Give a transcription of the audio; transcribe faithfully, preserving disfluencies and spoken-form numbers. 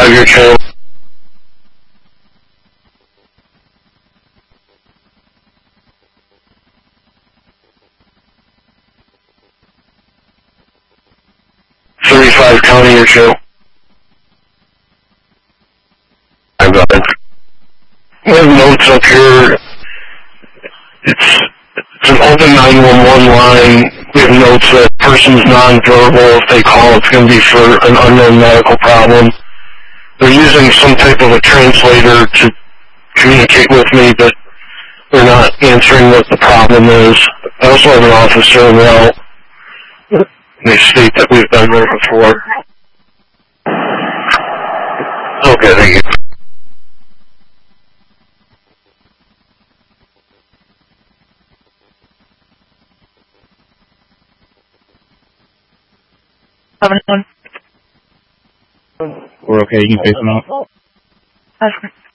five, your channel. thirty-five, county, your channel. I got it. We have notes up here. It's, it's an open nine one one line. We have notes that person's nonverbal. If they call, it's going to be for an unknown medical problem. They're using some type of a translator to communicate with me, but they're not answering what the problem is. I also have an officer in route. They state that we've been there before. Okay, thank you. We're okay, you can face them out.